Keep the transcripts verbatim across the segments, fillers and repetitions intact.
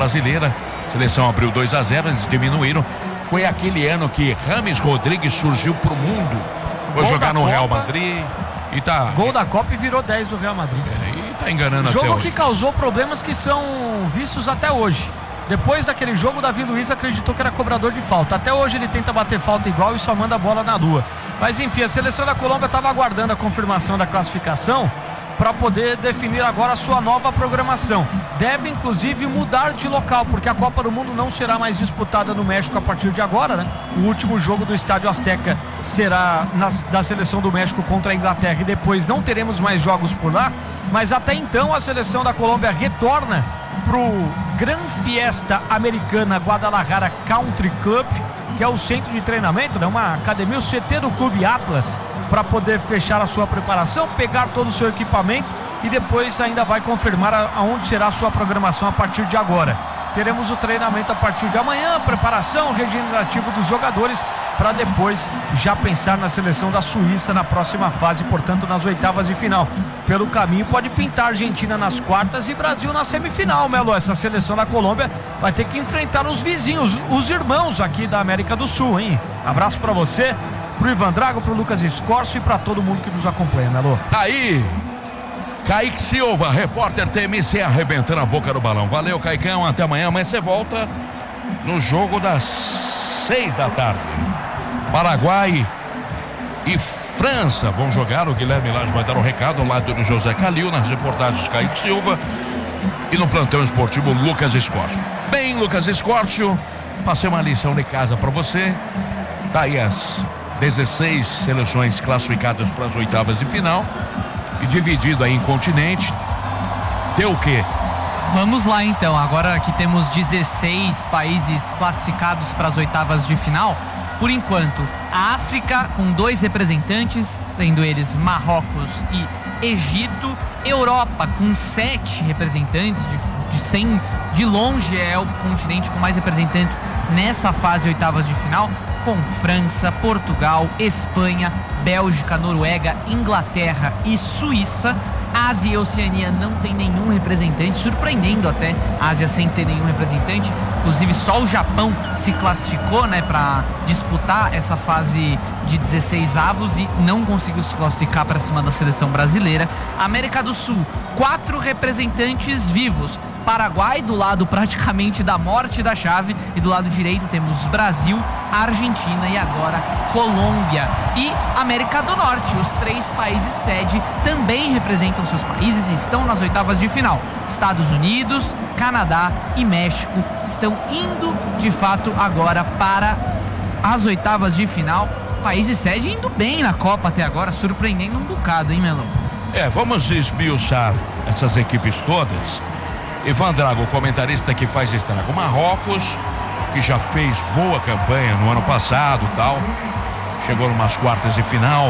brasileira. A seleção abriu dois a zero, eles diminuíram. Foi aquele ano que James Rodrigues surgiu pro mundo. Foi Gol jogar no Copa. Real Madrid e tá... Gol da Copa e virou dez do Real Madrid. É, e tá enganando Jogo até hoje. que causou problemas que são vistos até hoje. Depois daquele jogo, o Davi Luiz acreditou que era cobrador de falta. Até hoje ele tenta bater falta igual e só manda a bola na lua. Mas enfim, a seleção da Colômbia estava aguardando a confirmação da classificação para poder definir agora a sua nova programação. Deve inclusive mudar de local, porque a Copa do Mundo não será mais disputada no México a partir de agora, né? O último jogo do Estádio Azteca será na, da seleção do México contra a Inglaterra e depois não teremos mais jogos por lá. Mas até então a seleção da Colômbia retorna pro Gran Fiesta Americana Guadalajara Country Club, que é o centro de treinamento, né? Uma academia, o C T do Clube Atlas, para poder fechar a sua preparação, pegar todo o seu equipamento e depois ainda vai confirmar a, aonde será a sua programação a partir de agora. Teremos o treinamento a partir de amanhã, preparação, regenerativo dos jogadores, para depois já pensar na seleção da Suíça na próxima fase, portanto nas oitavas de final. Pelo caminho pode pintar Argentina nas quartas e Brasil na semifinal, Melo. Essa seleção da Colômbia vai ter que enfrentar os vizinhos, os irmãos aqui da América do Sul, hein? Abraço para você, pro Ivan Drago, pro Lucas Escorcio e para todo mundo que nos acompanha, Melo. Aí, Kaique Silva, repórter T M C, arrebentando a boca do balão. Valeu, Caicão, até amanhã. Amanhã você volta no jogo das seis da tarde. Paraguai e França vão jogar. O Guilherme Lage vai dar um recado ao lado do José Calil, nas reportagens de Kaique Silva e no plantão esportivo Lucas Escorcio. Bem, Lucas Escorcio, passei uma lição de casa para você. Tá aí as dezesseis seleções classificadas para as oitavas de final e dividido aí em continente. Deu o quê? Vamos lá então, agora que temos dezesseis países classificados para as oitavas de final, por enquanto a África com dois representantes, sendo eles Marrocos e Egito. Europa com sete representantes, de, de cem, de longe é o continente com mais representantes nessa fase oitavas de final, com França, Portugal, Espanha, Bélgica, Noruega, Inglaterra e Suíça. Ásia e Oceania não tem nenhum representante, surpreendendo até a Ásia sem ter nenhum representante. Inclusive só o Japão se classificou, né, para disputar essa fase de dezesseis avos e não conseguiu se classificar para cima da seleção brasileira. América do Sul, quatro representantes vivos. Paraguai do lado praticamente da morte da chave e do lado direito temos Brasil, Argentina e agora Colômbia. E América do Norte, os três países sede também representam seus países e estão nas oitavas de final. Estados Unidos, Canadá e México estão indo de fato agora para as oitavas de final. Países sede indo bem na Copa até agora, surpreendendo um bocado, hein, Melo? É, vamos esmiuçar essas equipes todas. Ivan Drago, comentarista que faz estrago. Marrocos, que já fez boa campanha no ano passado e tal, chegou numas quartas de final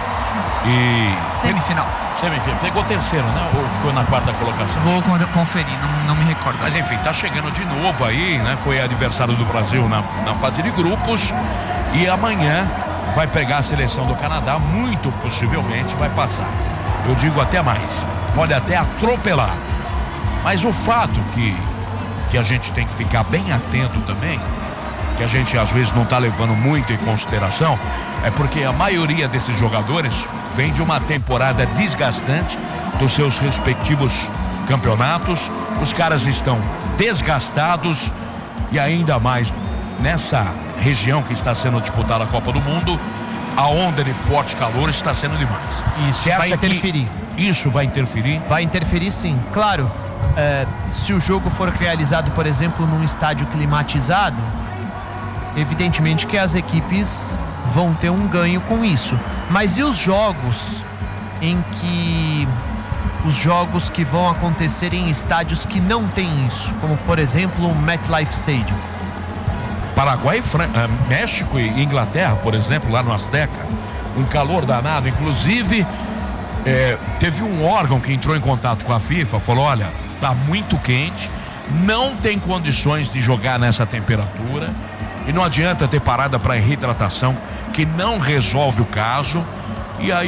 e... Semifinal. Semifinal. Pegou terceiro, né? Ou ficou na quarta colocação? Vou conferir, não, não me recordo. Mas enfim, tá chegando de novo aí, né? Foi adversário do Brasil na, na fase de grupos e amanhã vai pegar a seleção do Canadá, muito possivelmente vai passar. Eu digo até mais, pode até atropelar. Mas o fato que, que a gente tem que ficar bem atento também, que a gente às vezes não está levando muito em consideração, é porque a maioria desses jogadores vem de uma temporada desgastante dos seus respectivos campeonatos. Os caras estão desgastados e ainda mais nessa região que está sendo disputada a Copa do Mundo, a onda de forte calor está sendo demais. Isso vai interferir. Isso vai interferir? Vai interferir, sim. Claro, é, se o jogo for realizado, por exemplo, num estádio climatizado, evidentemente que as equipes vão ter um ganho com isso. Mas e os jogos em que os jogos que vão acontecer em estádios que não tem isso, como por exemplo o MetLife Stadium? Paraguai, Fran... México e Inglaterra, por exemplo, lá no Azteca, um calor danado. Inclusive, é, teve um órgão que entrou em contato com a FIFA, falou: olha, tá muito quente, não tem condições de jogar nessa temperatura e não adianta ter parada para reidratação, que não resolve o caso. E aí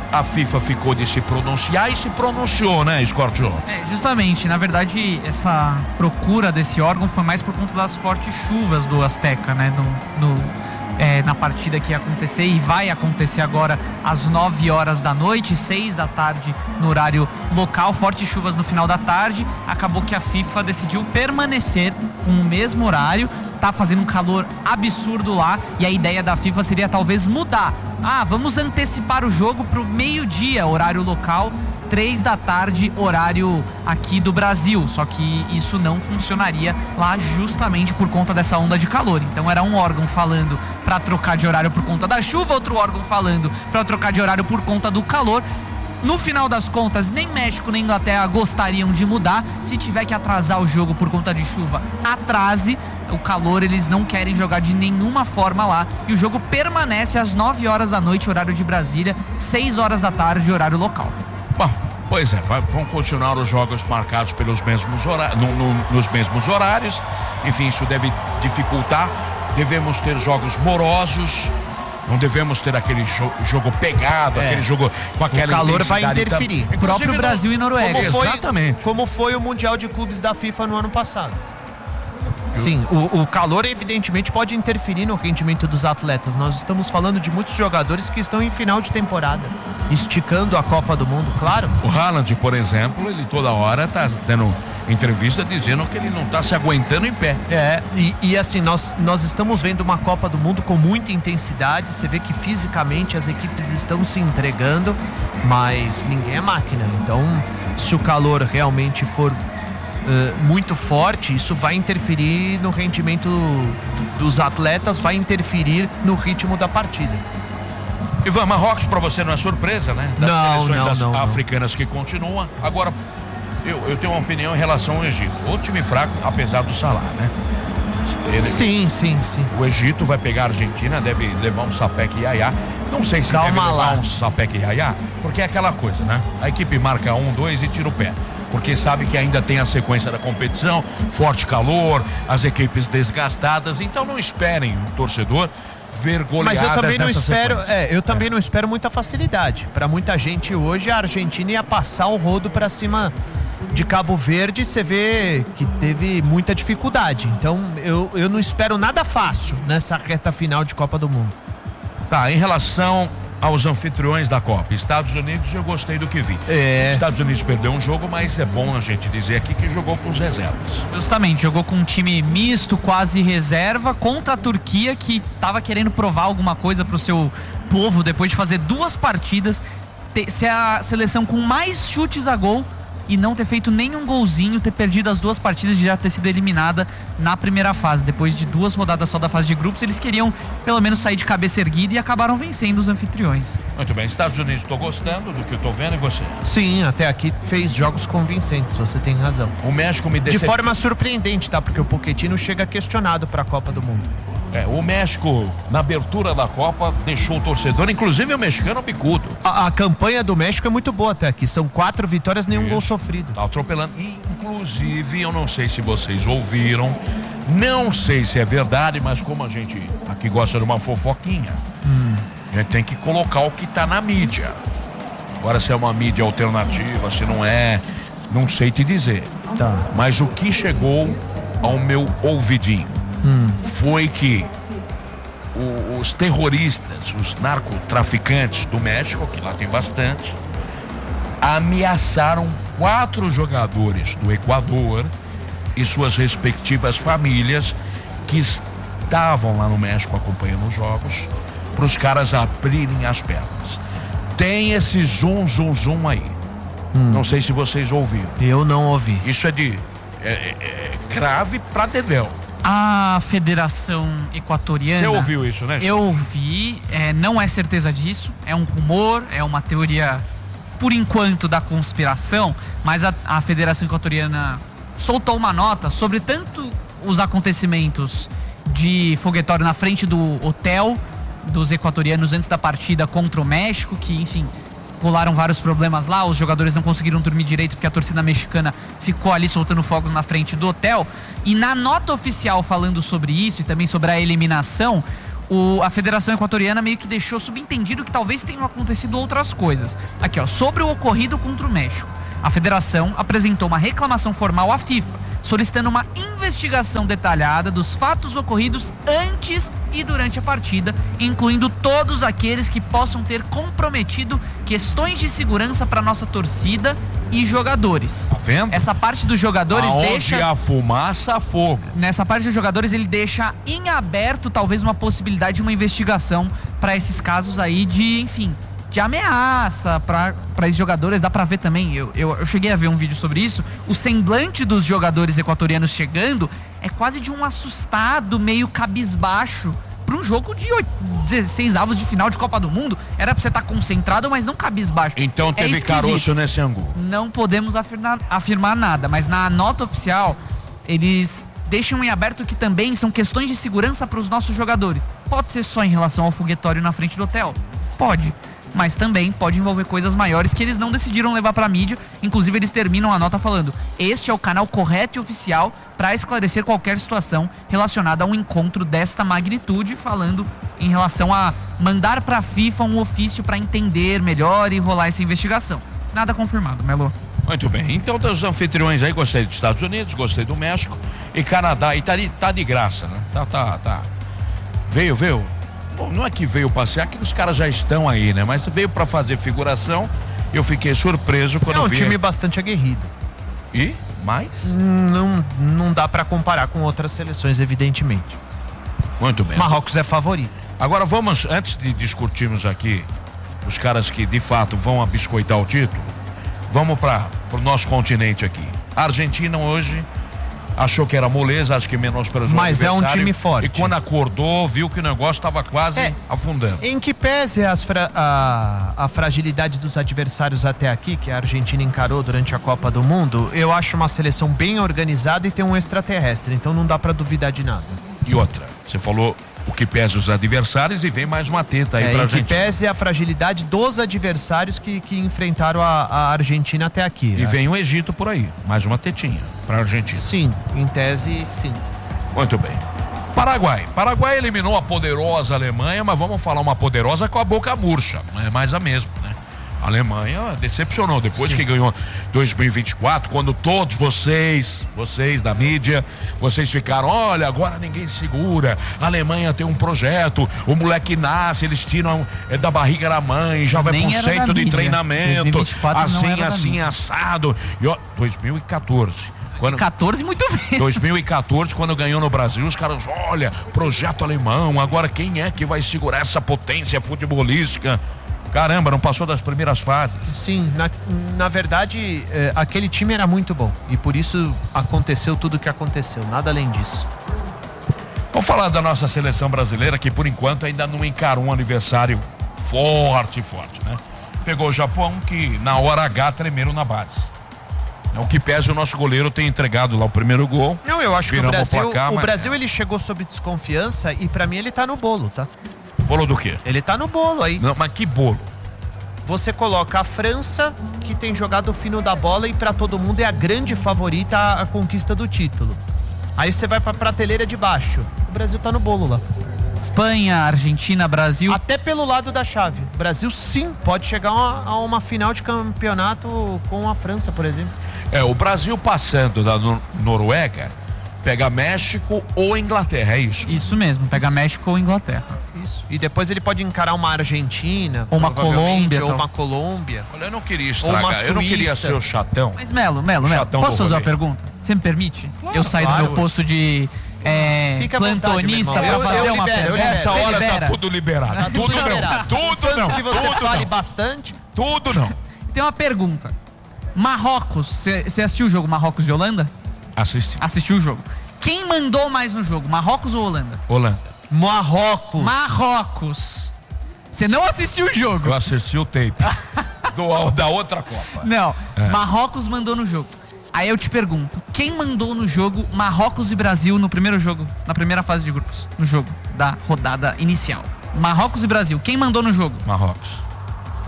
a FIFA ficou de se pronunciar e se pronunciou, né, Scorpio? É, justamente, na verdade, essa procura desse órgão foi mais por conta das fortes chuvas do Azteca, né, no, no, é, na partida que ia acontecer e vai acontecer agora às nove horas da noite, seis da tarde no horário local, fortes chuvas no final da tarde, acabou que a FIFA decidiu permanecer com o mesmo horário. Tá fazendo um calor absurdo lá e a ideia da FIFA seria talvez mudar. Ah, vamos antecipar o jogo pro meio-dia, horário local, três da tarde, horário aqui do Brasil. Só que isso não funcionaria lá justamente por conta dessa onda de calor. Então era um órgão falando para trocar de horário por conta da chuva, outro órgão falando para trocar de horário por conta do calor. No final das contas, nem México nem Inglaterra gostariam de mudar. Se tiver que atrasar o jogo por conta de chuva, atrase. O calor eles não querem jogar de nenhuma forma lá. E o jogo permanece às nove horas da noite, horário de Brasília, seis horas da tarde, horário local. Bom, pois é, vai, vão continuar os jogos marcados pelos mesmos horários, no, no, nos mesmos horários. Enfim, isso deve dificultar. Devemos ter jogos morosos. Não devemos ter aquele jo jogo pegado, é. aquele jogo com aquela intensidade. O calor vai interferir. O próprio Brasil e Noruega. Como foi, Exatamente. Como foi o Mundial de Clubes da FIFA no ano passado. Sim, o, o calor evidentemente pode interferir no rendimento dos atletas. Nós estamos falando de muitos jogadores que estão em final de temporada, esticando a Copa do Mundo, claro. O Haaland, por exemplo, ele toda hora está dando entrevista dizendo que ele não está se aguentando em pé. É, e, e assim, nós, nós estamos vendo uma Copa do Mundo com muita intensidade. Você vê que fisicamente as equipes estão se entregando, mas ninguém é máquina. Então, se o calor realmente for uh, muito forte, isso vai interferir no rendimento dos atletas, vai interferir no ritmo da partida. Ivan, Marrocos para você não é surpresa, né? Das não, seleções não, não, africanas não. que continuam. Agora, eu, eu tenho uma opinião em relação ao Egito. O time fraco, apesar do Salah, né? Ele, sim, sim, sim. O Egito vai pegar a Argentina, deve levar um Sapec Yaya. Não sei se Calma deve levar lá. um Sapec Yaya, porque é aquela coisa, né? A equipe marca um, dois e tira o pé. Porque sabe que ainda tem a sequência da competição, forte calor, as equipes desgastadas. Então não esperem o torcedor ver goleadas. Mas eu também não espero, é, eu também é. não espero muita facilidade. Para muita gente hoje a Argentina ia passar o rodo para cima de Cabo Verde. Você vê que teve muita dificuldade. Então eu, eu não espero nada fácil nessa reta final de Copa do Mundo. Tá, em relação aos anfitriões da Copa, Estados Unidos, eu gostei do que vi. É. Estados Unidos perdeu um jogo, mas é bom a gente dizer aqui que jogou com os reservas. Justamente, jogou com um time misto, quase reserva, contra a Turquia, que estava querendo provar alguma coisa pro seu povo depois de fazer duas partidas, ter, ser a seleção com mais chutes a gol e não ter feito nenhum golzinho, ter perdido as duas partidas e já ter sido eliminada na primeira fase. Depois de duas rodadas só da fase de grupos, eles queriam pelo menos sair de cabeça erguida e acabaram vencendo os anfitriões. Muito bem, Estados Unidos, estou gostando do que eu estou vendo, e você? Sim, até aqui fez jogos convincentes, você tem razão. O México me decepcionou. De forma surpreendente, tá? Porque o Pochettino chega questionado para a Copa do Mundo. É, o México, na abertura da Copa, deixou o torcedor, inclusive o mexicano, bicudo. A, a campanha do México é muito boa até aqui. São quatro vitórias, nenhum Isso. gol sofrido. Tá atropelando. E, inclusive, eu não sei se vocês ouviram, não sei se é verdade, mas como a gente aqui gosta de uma fofoquinha, hum. a gente tem que colocar o que tá na mídia. Agora, se é uma mídia alternativa, se não é, não sei te dizer. Tá. Mas o que chegou ao meu ouvidinho Hum. foi que o, os terroristas, os narcotraficantes do México, que lá tem bastante, ameaçaram quatro jogadores do Equador e suas respectivas famílias que estavam lá no México acompanhando os jogos, para os caras abrirem as pernas. Tem esse zum, zum, zum aí. Hum. Não sei se vocês ouviram. Eu não ouvi. Isso é de é, é, é grave pra dedéu. A Federação Equatoriana... Você ouviu isso, né? Eu ouvi, é, não é certeza disso, é um rumor, é uma teoria, por enquanto, da conspiração, mas a, a Federação Equatoriana soltou uma nota sobre tanto os acontecimentos de foguetório na frente do hotel dos equatorianos antes da partida contra o México, que, enfim, rolaram vários problemas lá, os jogadores não conseguiram dormir direito porque a torcida mexicana ficou ali soltando fogos na frente do hotel. E na nota oficial falando sobre isso e também sobre a eliminação, o, a Federação Equatoriana meio que deixou subentendido que talvez tenham acontecido outras coisas. Aqui, ó, sobre o ocorrido contra o México. A Federação apresentou uma reclamação formal à FIFA, solicitando uma investigação detalhada dos fatos ocorridos antes e durante a partida, incluindo todos aqueles que possam ter comprometido questões de segurança para nossa torcida e jogadores. Tá vendo? Essa parte dos jogadores Aonde deixa... a fumaça, fogo. Nessa parte dos jogadores, ele deixa em aberto talvez uma possibilidade de uma investigação para esses casos aí de, enfim, de ameaça para esses jogadores. Dá pra ver também, eu, eu, eu cheguei a ver um vídeo sobre isso, o semblante dos jogadores equatorianos chegando é quase de um assustado, meio cabisbaixo, para um jogo de dezesseis avos de final de Copa do Mundo. Era pra você estar concentrado, mas não cabisbaixo. Então teve é caroço nesse ângulo. Não podemos afirmar, afirmar nada, mas na nota oficial eles deixam em aberto que também são questões de segurança para os nossos jogadores. Pode ser só em relação ao foguetório na frente do hotel? Pode. Mas também pode envolver coisas maiores que eles não decidiram levar para a mídia. Inclusive, eles terminam a nota falando: este é o canal correto e oficial para esclarecer qualquer situação relacionada a um encontro desta magnitude, falando em relação a mandar para a FIFA um ofício para entender melhor e rolar essa investigação. Nada confirmado, Melo. Muito bem, então dos anfitriões aí, gostei dos Estados Unidos, gostei do México e Canadá, e tá de, tá de graça, né? Tá, tá, tá. Veio, veio. Bom, não é que veio passear, que os caras já estão aí, né? Mas veio pra fazer figuração. Eu fiquei surpreso quando é um vi. time bastante aguerrido. E? Mais? Não, não dá pra comparar com outras seleções, evidentemente. Muito bem. Marrocos é favorito. Agora vamos, antes de discutirmos aqui os caras que de fato vão abiscoitar o título, vamos para o nosso continente aqui. A Argentina hoje achou que era moleza, acho que menosprezou o Mas é um adversário, time forte. E quando acordou, viu que o negócio estava quase É. afundando. Em que pese as fra- a, a fragilidade dos adversários até aqui, que a Argentina encarou durante a Copa do Mundo, eu acho uma seleção bem organizada e tem um extraterrestre, então não dá pra duvidar de nada. E outra, você falou o que pesa os adversários e vem mais uma teta aí É, pra em que Argentina. pese a fragilidade dos adversários que, que enfrentaram a, a Argentina até aqui. E né? vem o Egito por aí, mais uma tetinha pra Argentina. Sim, em tese, sim. Muito bem. Paraguai. Paraguai eliminou a poderosa Alemanha, mas vamos falar uma poderosa com a boca murcha. Não é mais a mesma, né? A Alemanha decepcionou depois Sim. que ganhou dois mil e vinte e quatro, quando todos vocês, vocês da mídia, vocês ficaram, olha, agora ninguém segura, a Alemanha tem um projeto, o moleque nasce, eles tiram é, da barriga da mãe, já vai Nem para um era da centro de mídia. treinamento, dois mil e vinte e quatro não assim, era da assim, mídia. assado. E, ó, dois mil e quatorze. Quando... quatorze, muito bem. dois mil e quatorze, quando ganhou no Brasil, os caras, olha, projeto alemão, agora quem é que vai segurar essa potência futebolística? Caramba, não passou das primeiras fases. Sim, na, na verdade, eh, aquele time era muito bom. E por isso aconteceu tudo o que aconteceu, nada além disso. Vamos falar da nossa seleção brasileira, que por enquanto ainda não encarou um aniversário forte, forte, né? Pegou o Japão, que na hora H tremeram na base. O que pesa, o nosso goleiro tem entregado lá o primeiro gol. Não, eu acho que o Viramos Brasil, placar, o mas- Brasil ele chegou sob desconfiança e pra mim ele tá no bolo, tá? Bolo do quê? Ele tá no bolo aí. Não, mas que bolo? Você coloca a França, que tem jogado o fino da bola e pra todo mundo é a grande favorita à, à conquista do título. Aí você vai pra prateleira de baixo. O Brasil tá no bolo lá. Espanha, Argentina, Brasil. Até pelo lado da chave. O Brasil sim pode chegar a uma, a uma final de campeonato com a França, por exemplo. É, o Brasil passando da Nor- Noruega, pega México ou Inglaterra, é isso? Isso mesmo, pega México ou Inglaterra. Isso. E depois ele pode encarar uma Argentina, Ou uma provavelmente, Colômbia, ou tal. uma Colômbia. Olha, eu não queria Ou uma estragar, eu não queria Suíça. ser o chatão. Mas Melo, Melo, Melo, Chatão posso do fazer uma rolê. pergunta? Você me permite? eu sair claro, do meu posto de é, Fica à vontade, plantonista meu pra irmão. Eu- fazer eu uma libero, eu pergunta. Nessa Você hora libera. tá tudo liberado. Tá tudo não, liberado. tudo Tanto não. que você tudo fale não. bastante. Tudo não. Tem uma pergunta. Marrocos, você assistiu o jogo Marrocos de Holanda? Assisti. Assistiu o jogo. Quem mandou mais no jogo, Marrocos ou Holanda? Holanda. Marrocos. Marrocos. Você não assistiu o jogo? Eu assisti o tape do, da outra Copa. Não, É. Marrocos mandou no jogo. Aí eu te pergunto, quem mandou no jogo Marrocos e Brasil no primeiro jogo, na primeira fase de grupos, no jogo da rodada inicial? Marrocos e Brasil, quem mandou no jogo? Marrocos.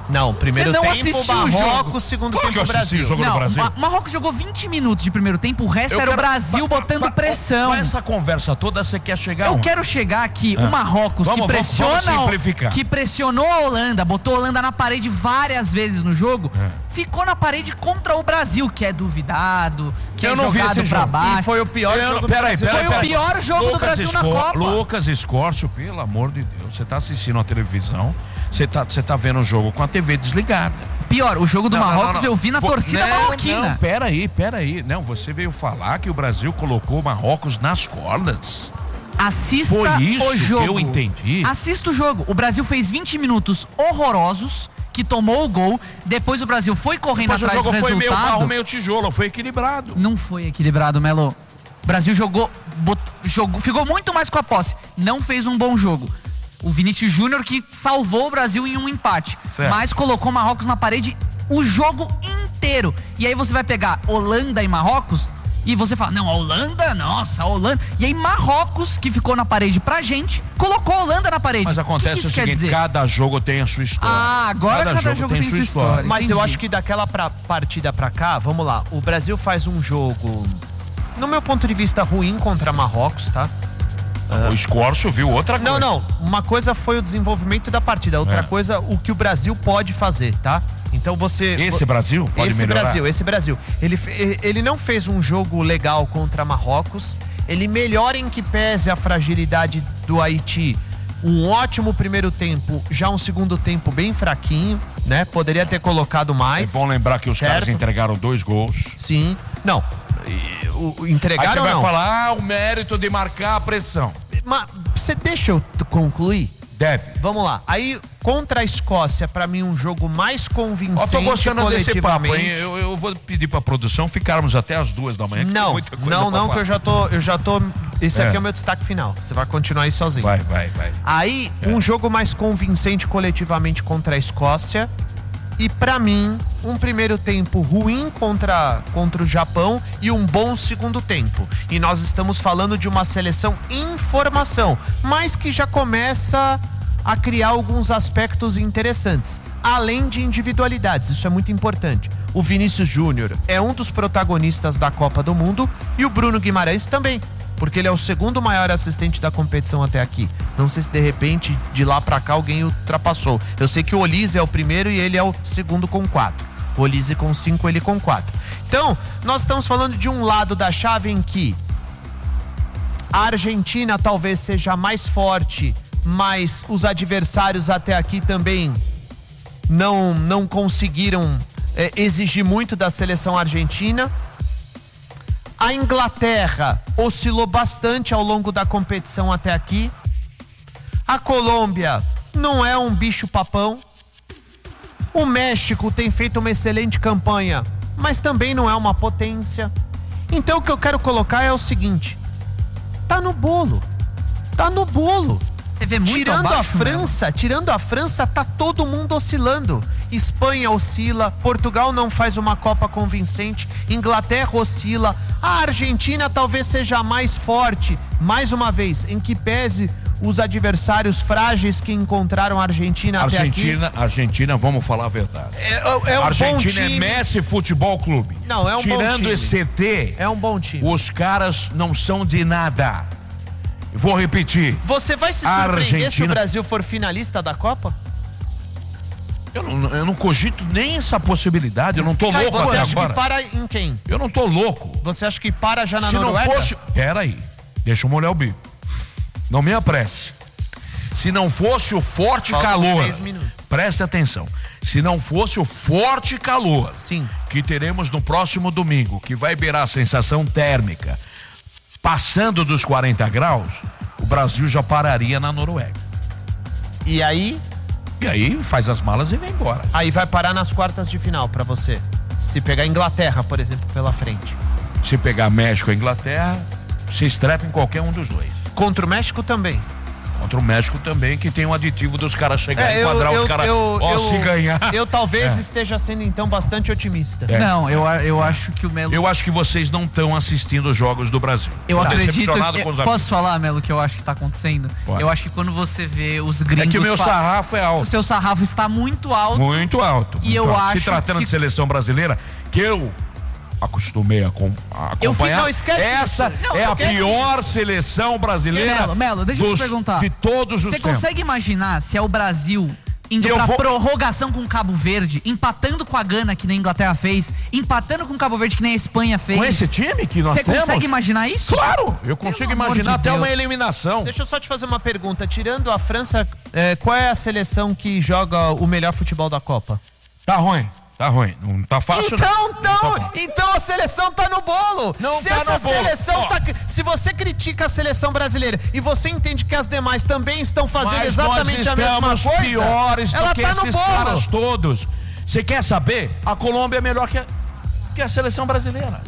Não, primeiro Você não tempo assistiu o Marrocos, jogo. segundo Claro que eu tempo assisti Brasil. o jogo do Não, Brasil. Ma- Marrocos jogou vinte minutos de primeiro tempo, o resto Eu era quero- o Brasil pa- botando pa- pressão. Com essa conversa toda, você quer chegar Eu onde? quero chegar aqui, Ah. o Marrocos Vamos- que vamos- pressiona, vamos simplificar. que pressionou a Holanda, botou a Holanda na parede várias vezes no jogo, É. ficou na parede contra o Brasil, que é duvidado, que Eu é não vi jogado esse pra jogo. baixo. E foi o pior Eu- jogo do peraí, Brasil. peraí, Foi o peraí. pior jogo do Lucas Brasil na Escor- Copa. Lucas Escorcio, pelo amor de Deus, você tá assistindo a televisão, você tá, você tá vendo o jogo com a T V desligada. Pior, o jogo do Não, não, Marrocos não, não. eu vi na Vo- torcida não, marroquina. Não, peraí, peraí. Não, você veio falar que o Brasil colocou o Marrocos nas cordas. Assista Foi isso o que jogo. eu entendi. Assista o jogo. O Brasil fez vinte minutos horrorosos, que tomou o gol. Depois o Brasil foi correndo Mas o atrás do jogo foi meio resultado. barro, meio tijolo, foi equilibrado. Não foi equilibrado, Melo. O Brasil jogou, bot- jogou, ficou muito mais com a posse. Não fez um bom jogo. O Vinícius Júnior que salvou o Brasil em um empate. Certo. Mas colocou o Marrocos na parede o jogo inteiro. E aí você vai pegar Holanda e Marrocos e você fala, não, a Holanda, nossa, a Holanda. E aí Marrocos, que ficou na parede pra gente, colocou a Holanda na parede. Mas O que acontece que isso o quer seguinte, dizer? cada jogo tem a sua história. Ah, agora cada jogo tem sua história. Mas eu Entendi. acho que daquela pra, partida pra cá, vamos lá, o Brasil faz um jogo, no meu ponto de vista, ruim contra Marrocos, tá? O Escorcio viu outra coisa. Não, não. Uma coisa foi o desenvolvimento da partida, outra É. coisa o que o Brasil pode fazer, tá? Então você... Esse Brasil pode esse melhorar? Brasil, esse Brasil. Ele, fe- ele não fez um jogo legal contra Marrocos. Ele melhora em que pese a fragilidade do Haiti. Um ótimo primeiro tempo, já um segundo tempo bem fraquinho, né? Poderia ter colocado É mais. bom lembrar que os certo? caras entregaram dois gols. Sim. Não. e- o- o Aí Entregaram você ou vai não? falar ah, o mérito de marcar a pressão. Mas você deixa eu t- concluir? Deve. Vamos lá. Aí, contra a Escócia, pra mim, um jogo mais Ó, convincente tô gostando desse papo, hein? coletivamente. Eu, eu vou pedir pra produção ficarmos até as duas da manhã. que tem Não, muita coisa não, pra não, que falar. eu já tô, eu já tô, esse É. aqui é o meu destaque final. Você vai continuar aí sozinho. Vai, vai, vai. Aí, um jogo mais convincente coletivamente contra a Escócia. E pra mim, um primeiro tempo ruim contra, contra o Japão e um bom segundo tempo. E nós estamos falando de uma seleção em formação, mas que já começa a criar alguns aspectos interessantes, além de individualidades. Isso é muito importante. O Vinícius Júnior é um dos protagonistas da Copa do Mundo e o Bruno Guimarães também, porque ele é o segundo maior assistente da competição até aqui. Não sei se de repente de lá pra cá alguém ultrapassou. Eu sei que o Olise é o primeiro e ele é o segundo com quatro. O Olise com cinco, ele com quatro. Então, nós estamos falando de um lado da chave em que a Argentina talvez seja mais forte, mas os adversários até aqui também não, não conseguiram é, exigir muito da seleção argentina. A Inglaterra oscilou bastante ao longo da competição até aqui. A Colômbia não é um bicho papão. O México tem feito uma excelente campanha, mas também não é uma potência. Então o que eu quero colocar é o seguinte: tá no bolo. Tá no bolo. Você vê muito Tirando a abaixo, Melo. França, tirando a França, tá todo mundo oscilando. Espanha oscila, Portugal não faz uma Copa convincente, Inglaterra oscila, a Argentina talvez seja a mais forte, mais uma vez, em que pese os adversários frágeis que encontraram a Argentina, Argentina, até aqui. Argentina, vamos falar a verdade. É, é um Argentina bom time. é Messi Futebol Clube. Não, é um bom Tirando time. esse C T, É um bom time. os caras não são de nada. Vou repetir. Você vai se A surpreender se o Argentina- Brasil for finalista da Copa? Eu não, eu não cogito nem essa possibilidade. Eu não tô Caio, louco você até acha agora. que para em quem? Eu não tô louco. Você acha que para já na Se não Noruega? fosse... Pera aí. Deixa eu molhar o bico. Não me apresse. Se não fosse o forte Faltam calor... seis minutos. Preste atenção. Se não fosse o forte calor... Sim. Que teremos no próximo domingo, que vai beirar a sensação térmica, passando dos quarenta graus, o Brasil já pararia na Noruega. E aí, E aí faz as malas e vem embora. aí vai parar nas quartas de final pra você. Se pegar a Inglaterra, por exemplo, pela frente. Se pegar México ou Inglaterra, se estrepa em qualquer um dos dois. Contra o México também. Contra o México também, que tem um aditivo dos caras chegarem É, e enquadrar eu- os caras. eu- Ó, eu- se ganhar. Eu talvez É. esteja sendo então bastante otimista. É. Não, eu, eu acho que o Melo. Eu acho que vocês não estão assistindo os jogos do Brasil. Eu Tô acredito. decepcionado eu- com os posso amigos. falar, Melo, o que eu acho que tá acontecendo? Pode. Eu acho que quando você vê os É gringos. que o meu fa- sarrafo é O alto. seu sarrafo está muito alto. Muito alto. E muito eu alto. Se acho tratando que- de seleção brasileira, que eu acostumei a, com, a Eu fico- acompanhar. não, esquece Essa isso. Não, é a esquece pior seleção brasileira. Melo, Melo, deixa eu dos- te perguntar. de todos os Você tempos. consegue imaginar se é o Brasil indo Eu pra vou- prorrogação com Cabo Verde, empatando com a Gana, que nem a Inglaterra fez, empatando com Cabo Verde, que nem a Espanha fez? Com esse time que nós Você temos? consegue imaginar isso? Claro, eu consigo Pelo amor imaginar de até Deus. uma eliminação. Deixa eu só te fazer uma pergunta. Tirando a França, é, qual é a seleção que joga o melhor futebol da Copa? Tá ruim, tá ruim. Não tá fácil. Então, não. então, Não tá bom. então a seleção tá no bolo. Não se tá essa no bolo. seleção Ó. tá, se você critica a seleção brasileira e você entende que as demais também estão fazendo Mas exatamente nós a mesma estamos coisa, piores ela do que tá no esses bolo. caras todos. Você quer saber? A Colômbia é melhor que a, que a seleção brasileira.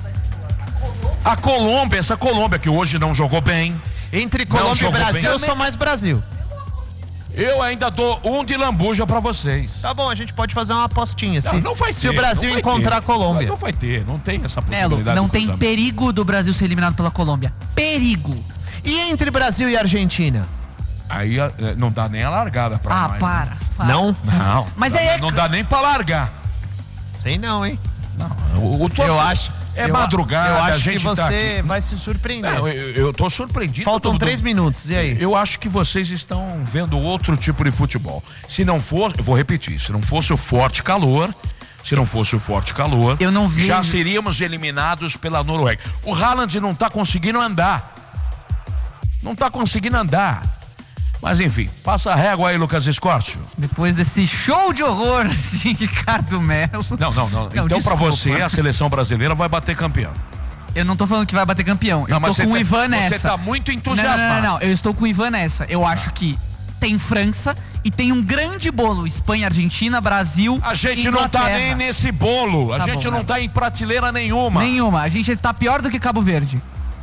A Colômbia, essa Colômbia que hoje não jogou bem. Entre Não Colômbia e jogou Brasil, bem. eu sou mais Brasil. Eu ainda dou um de lambuja pra vocês. Tá bom, a gente pode fazer uma apostinha. Se, Não, não vai se ter, o Brasil não vai encontrar ter. a Colômbia. Não vai ter, não tem essa Melo, possibilidade. não de tem cruzamento. perigo do Brasil ser eliminado pela Colômbia. Perigo. E entre Brasil e Argentina? Aí eh, não dá nem a largada pra Ah, nós. para, né? para. Não? Não. Mas não aí dá, é não cl- dá nem pra largar. Sei não, hein? Não, o, o torcedor- Eu acho. É eu- madrugada, Eu a acho gente que tá você aqui. vai se surpreender. Não, eu, eu tô surpreendido. Faltam do- do- três minutos, e aí? Eu acho que vocês estão vendo outro tipo de futebol. Se não for, eu vou repetir, se não fosse o forte calor, se não fosse o forte calor, Eu não vejo- já seríamos eliminados pela Noruega. O Haaland não tá conseguindo andar. Não tá conseguindo andar. Mas enfim, passa a régua aí, Lucas Escórcio. Depois desse show de horror de Ricardo Melo. Não, não, não. então, pra desculpa. você, a seleção brasileira vai bater campeão. Eu não tô falando que vai bater campeão. Não, eu mas tô você com o tá- Ivan você nessa. tá muito Não, entusiasmado. não, não, não. Eu estou com o Ivan nessa. Eu acho que tem França e tem um grande bolo. Espanha, Argentina, Brasil. A gente e não tá Inglaterra. nem nesse bolo. A Tá gente bom, não né? tá em prateleira nenhuma. Nenhuma. A gente tá pior do que Cabo Verde.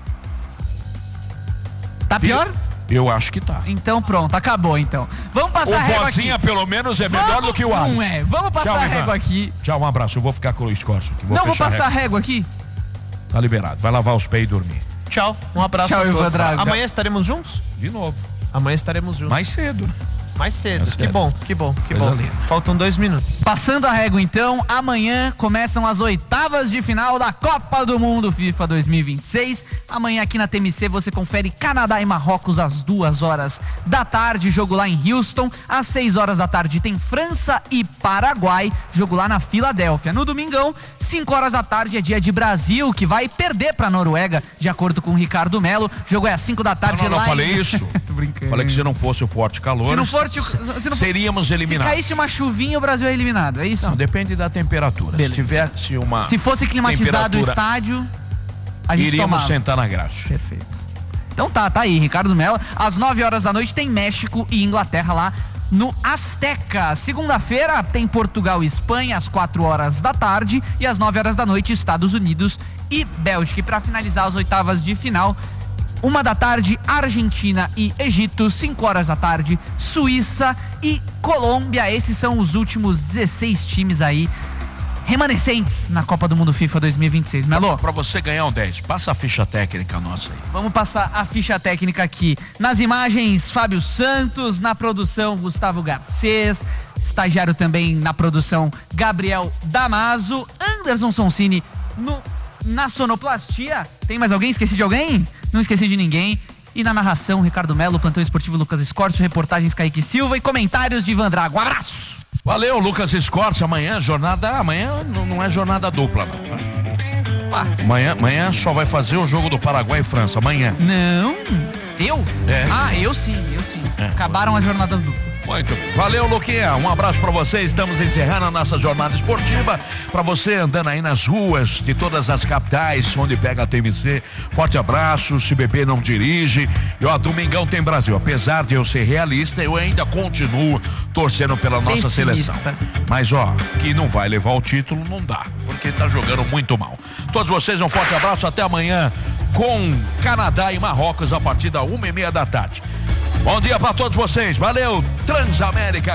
Tá pior? Eu acho que tá. Então pronto, acabou então. Vamos passar a O régua Vozinha, aqui. pelo menos, é melhor Vamos- do que o Alisson. Não é. Vamos passar Tchau, a Ivan. régua aqui. Tchau, um abraço. Eu vou ficar com o Escórcio aqui. Vou não, vou fechar passar a régua. régua aqui. Tá liberado. Vai lavar os pés e dormir. Tchau, um abraço Tchau, a Ivan todos. Draga. Amanhã estaremos juntos? De novo. Amanhã estaremos juntos. Mais cedo. Mais cedo. Mais Que cedo. bom, que bom, que Coisa bom. linda. Faltam dois minutos. Passando a régua então, amanhã começam as oitavas de final da Copa do Mundo FIFA dois mil e vinte e seis. Amanhã aqui na T M C você confere Canadá e Marrocos às duas horas da tarde, jogo lá em Houston. Às seis horas da tarde tem França e Paraguai, jogo lá na Filadélfia. No domingão, cinco horas da tarde é dia de Brasil, que vai perder pra Noruega, de acordo com o Ricardo Melo. Jogo é às cinco da tarde Não, não, lá não falei em... isso. Tô brincando. Falei que se não fosse o forte calor, Se não for, tio- se não for- seríamos se eliminados. caísse uma chuvinha, o Brasil é eliminado, é isso? Não, depende da temperatura. Beleza. Se tivesse uma Se fosse climatizado o temperatura, estádio, a gente iríamos tomava. sentar na grade. Perfeito. Então tá, tá aí, Ricardo Mello. Às nove horas da noite tem México e Inglaterra lá no Azteca. Segunda-feira tem Portugal e Espanha às quatro horas da tarde e às nove horas da noite Estados Unidos e Bélgica. E pra finalizar as oitavas de final, uma da tarde, Argentina e Egito. Cinco horas da tarde, Suíça e Colômbia. Esses são os últimos dezesseis times aí remanescentes na Copa do Mundo FIFA dois mil e vinte e seis. Melo? Pra você ganhar um dez, passa a ficha técnica nossa aí. Vamos passar a ficha técnica aqui. Nas imagens, Fábio Santos. Na produção, Gustavo Garcês. Estagiário também na produção, Gabriel Damaso. Anderson Sonsini no, na sonoplastia. Tem mais alguém? Esqueci de alguém? Não esqueci de ninguém. E na narração, Ricardo Melo, plantão esportivo Lucas Escórcio, reportagens Kaique Silva e comentários de Ivan Drago. Um abraço! Valeu, Lucas Escórcio. Amanhã, jornada. Amanhã não, não é jornada dupla, não. Ah, Amanhã, amanhã só vai fazer o jogo do Paraguai e França. Amanhã. não. Eu? É. Ah, eu sim, eu sim. É. Acabaram as jornadas duplas. Muito bem. Valeu, Luquinha. Um abraço pra você. Estamos encerrando a nossa jornada esportiva. Pra você andando aí nas ruas de todas as capitais, onde pega a T M C. Forte abraço. Se beber, não dirige. E ó, domingão tem Brasil. Apesar de eu ser realista, eu ainda continuo torcendo pela nossa Pessimista. seleção. Mas ó, que não vai levar o título, não dá. Porque tá jogando muito mal. Todos vocês, um forte abraço. Até amanhã com Canadá e Marrocos a partir da uma e meia da tarde. Bom dia para todos vocês. Valeu, Transamérica.